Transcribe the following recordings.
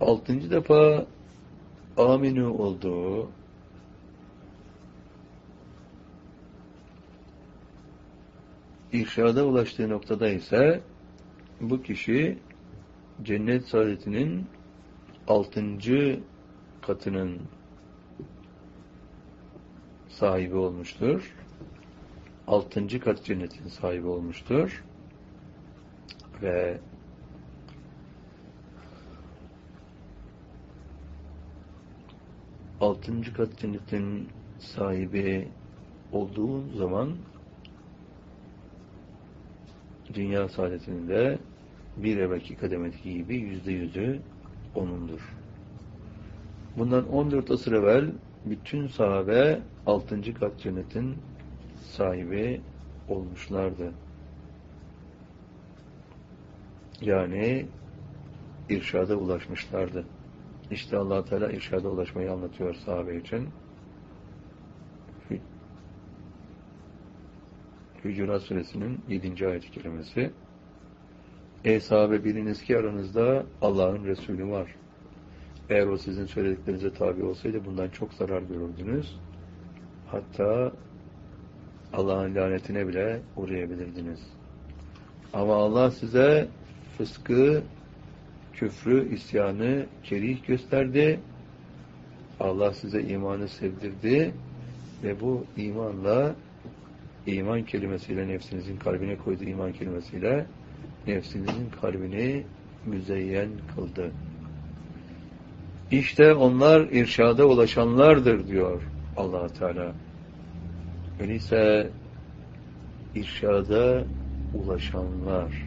6. defa aminu olduğu, irşada ulaştığı noktada ise bu kişi cennet saadetinin 6. katının sahibi olmuştur. 6. kat cennetin sahibi olmuştur. Ve altıncı kat cennetin sahibi olduğu zaman dünya saadetinde bir evvelki kademedeki gibi %100'ü O'nundur. Bundan 14 asır evvel bütün sahabe 6. kat cennetin sahibi olmuşlardı. Yani irşada ulaşmışlardı. İşte Allah Teala irşada ulaşmayı anlatıyor sahabe için. Hücurat Suresinin 7. ayet-i kerimesi. Ey sahabe, biliniz ki aranızda Allah'ın Resulü var. Eğer o sizin söylediklerinize tabi olsaydı bundan çok zarar görürdünüz. Hatta Allah'ın lanetine bile uğrayabilirdiniz. Ama Allah size fıskı, küfrü, isyanı kerih gösterdi. Allah size imanı sevdirdi ve bu imanla, iman kelimesiyle, nefsinizin kalbine koyduğu iman kelimesiyle nefsinizin kalbini müzeyyen kıldı. İşte onlar irşada ulaşanlardır diyor Allah Teala. Öyleyse irşada ulaşanlar.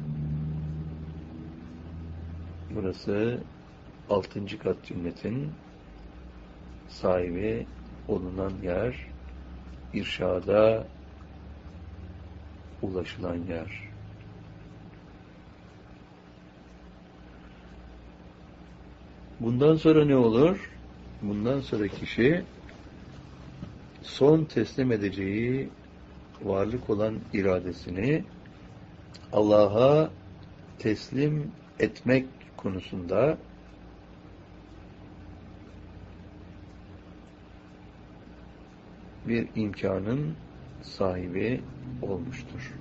Burası 6. kat cennetin sahibi olunan yer, irşada ulaşılan yer. Bundan sonra ne olur? Bundan sonra kişi son teslim edeceği varlık olan iradesini Allah'a teslim etmek konusunda bir imkanın sahibi olmuştur.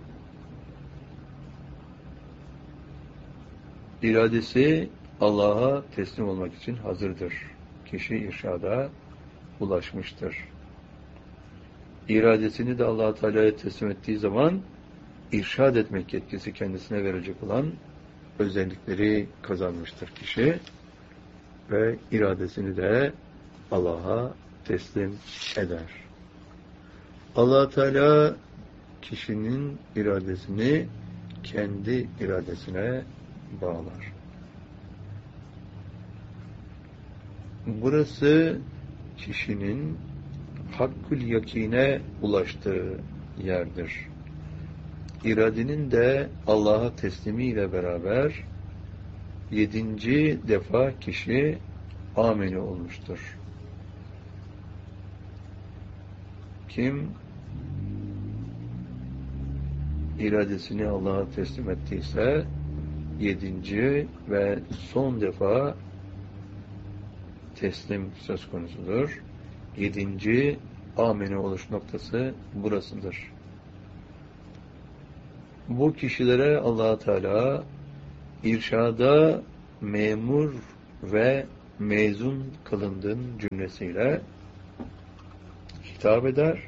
İradesi Allah'a teslim olmak için hazırdır. Kişi irşada ulaşmıştır. İradesini de Allah Teala'ya teslim ettiği zaman irşad etmek yetkisi kendisine verecek olan özellikleri kazanmıştır kişi ve iradesini de Allah'a teslim eder. Allah Teala kişinin iradesini kendi iradesine bağlar. Burası kişinin hakkül yakine ulaştığı yerdir. İradenin de Allah'a teslimiyle beraber 7. defa kişi ameni olmuştur. Kim iradesini Allah'a teslim ettiyse 7. ve son defa teslim söz konusudur. 7. ameni oluş noktası burasıdır. Bu kişilere Allah Teala irşada memur ve mezun kılındığın cümlesiyle hitap eder.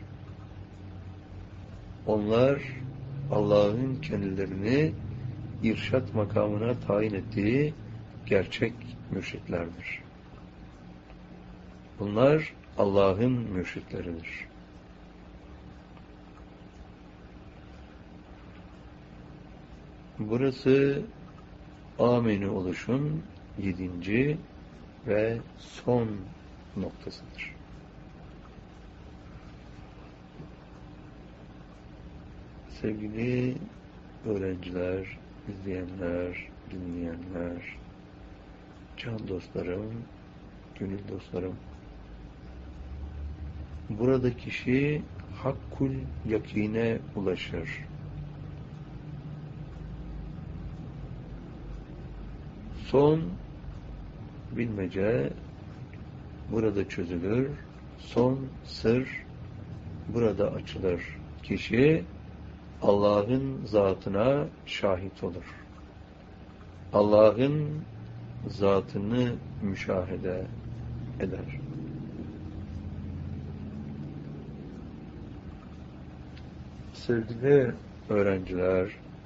Onlar Allah'ın kendilerini irşat makamına tayin ettiği gerçek mürşitlerdir. Bunlar Allah'ın mürşitleridir. Burası ameni oluşun 7. ve son noktasıdır. Sevgili öğrenciler, izleyenler, dinleyenler, can dostlarım, gönül dostlarım, burada kişi hakkul yakine ulaşır. Son bilmece burada çözülür. Son sır burada açılır. Kişi Allah'ın zatına şahit olur. Allah'ın zatını müşahede eder. Sevgili öğrenciler,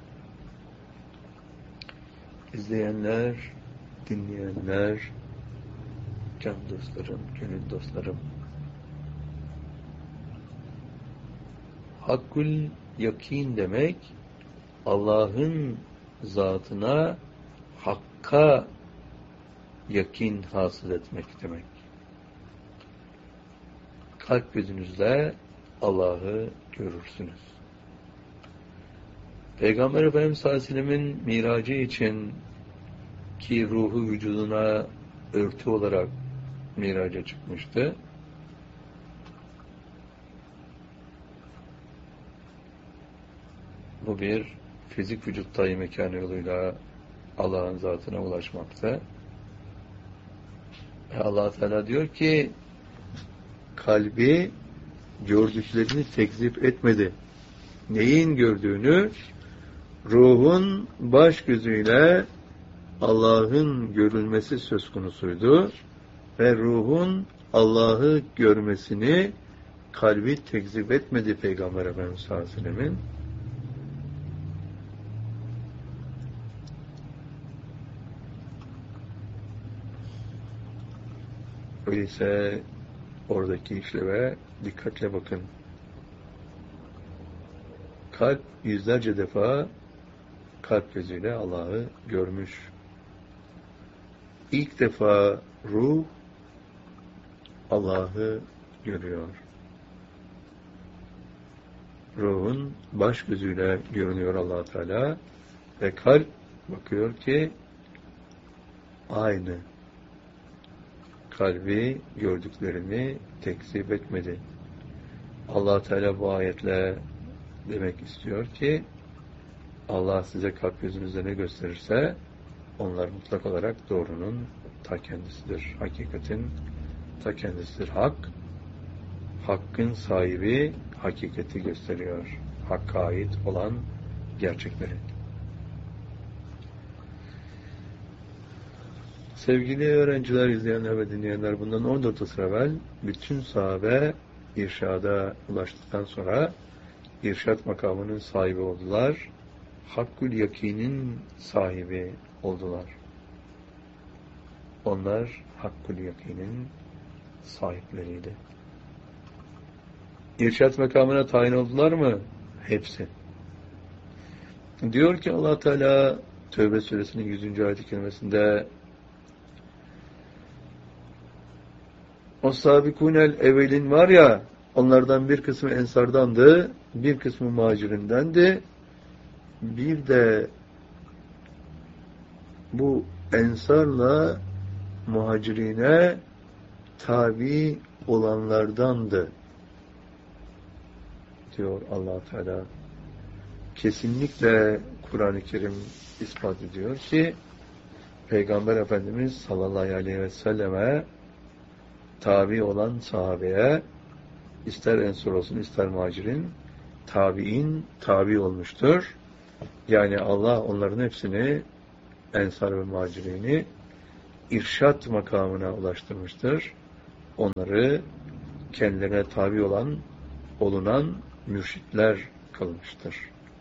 izleyenler, dinleyenler, can dostlarım, gönül dostlarım, hakkul yakin demek, Allah'ın zatına, hakka yakin hasıl etmek demek. Kalp gözünüzle Allah'ı görürsünüz. Peygamber Efendimiz sallallahu aleyhi ve sellem'in miracı için ki ruhu vücuduna örtü olarak miraca çıkmıştı. Bu bir fizik vücut tayi mekanı yoluyla Allah'ın zatına ulaşmakta. Allah Teala diyor ki kalbi gördüklerini tekzip etmedi. Neyin gördüğünü ruhun baş gözüyle Allah'ın görülmesi söz konusuydu ve ruhun Allah'ı görmesini kalbi tekzip etmedi Peygamber Efendimiz sallallahu aleyhi ve sellem'in. Öyleyse oradaki işleve dikkatle bakın. Kalp yüzlerce defa kalp gözüyle Allah'ı görmüş. İlk defa ruh Allah'ı görüyor. Ruhun baş gözüyle görünüyor Allah Teala ve kalp bakıyor ki aynı. Kalbi gördüklerini tekzip etmedi. Allah Teala bu ayetle demek istiyor ki Allah size kalp gözünüzde ne gösterirse onlar mutlak olarak doğrunun ta kendisidir. Hakikatin ta kendisidir. Hakkın sahibi hakikati gösteriyor. Hakka ait olan gerçekleri. Sevgili öğrenciler, izleyenler ve dinleyenler, bundan 14 asır evvel bütün sahabe irşada ulaştıktan sonra irşat makamının sahibi oldular. Hakkul yakinin sahibi oldular. Onlar Hakkul yakinin sahipleriydi. İrşat makamına tayin oldular mı? Hepsi. Diyor ki Allah Teala Tevbe suresinin 100. ayet-i kerimesinde o sabikunel evvelin var ya, onlardan bir kısmı ensardandı, bir kısmı muhacirindendi. Bir de bu ensarla muhacirine tabi olanlardandı diyor Allah Teala. Kesinlikle Kur'an-ı Kerim ispat ediyor ki Peygamber Efendimiz sallallahu aleyhi ve selleme tabi olan sahabeye, ister ensar olsun ister muhacirin, tabi'in tabi olmuştur. Yani Allah onların hepsini, ensar ve muhacirini irşat makamına ulaştırmıştır. Onları kendilerine tabi olunan mürşitler kılmıştır.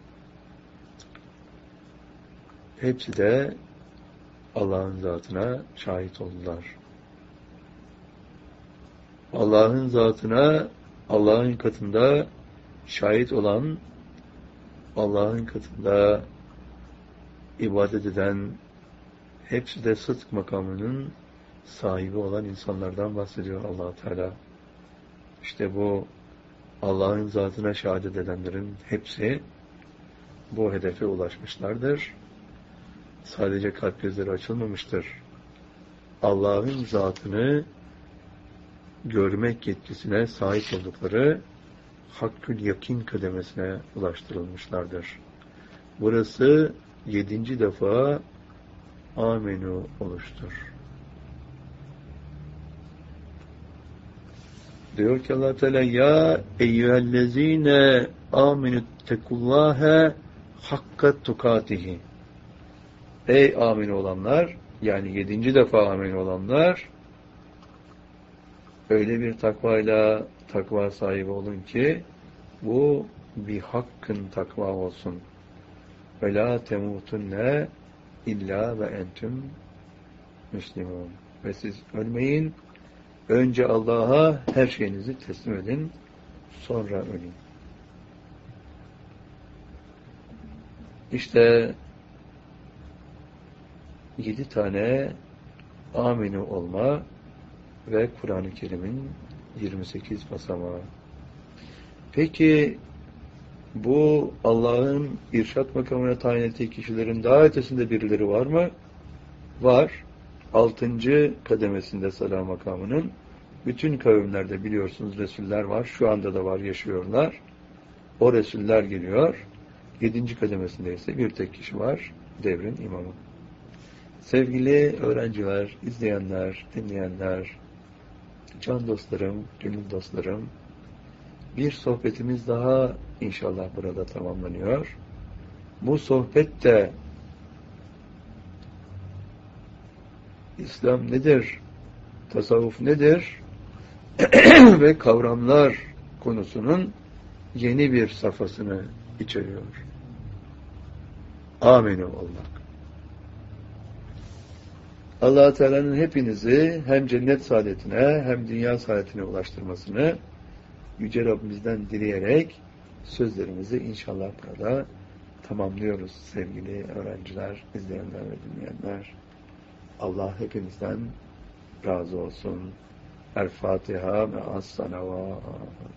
Hepsi de Allah'ın zatına şahit oldular. Allah'ın zatına, Allah'ın katında şahit olan, Allah'ın katında ibadet eden, hepsi de sıdk makamının sahibi olan insanlardan bahsediyor Allah Teala. İşte bu Allah'ın zatına şehadet edenlerin hepsi bu hedefe ulaşmışlardır. Sadece kalp gözleri açılmamıştır. Allah'ın zatını görmek yetkisine sahip oldukları hakkül yakin kademesine ulaştırılmışlardır. Burası 7. defa amenu oluştur. Diyor ki Allah Teala ya eyyühellezine amenüttekullâhe hakka tukatihi. Ey amin olanlar, yani 7. defa amin olanlar, öyle bir takva sahibi olun ki bu bir hakkın takva olsun. Ve la temutunne illa ve entüm müslümun. Ve siz ölmeyin, önce Allah'a her şeyinizi teslim edin, sonra ölün. İşte 7 tane amini olma ve Kur'an-ı Kerim'in 28 basamağı. Peki bu Allah'ın irşat makamına tayin ettiği kişilerin daha ötesinde birileri var mı? Var. 6. kademesinde salah makamının bütün kavimlerde biliyorsunuz Resuller var. Şu anda da var, yaşıyorlar. O Resuller geliyor. 7. kademesinde ise bir tek kişi var. Devrin imamı. Sevgili öğrenciler, izleyenler, dinleyenler, can dostlarım, gönül dostlarım, bir sohbetimiz daha inşallah burada tamamlanıyor. Bu sohbet de İslam nedir, tasavvuf nedir ve kavramlar konusunun yeni bir safhasını içeriyor. Amin olmak. Allah-u Teala'nın hepinizi hem cennet saadetine hem dünya saadetine ulaştırmasını Yüce Rabbimizden dileyerek sözlerimizi inşallah burada tamamlıyoruz sevgili öğrenciler, izleyenler ve dinleyenler. Allah hepimizden razı olsun. El Fatiha ve as-salavat.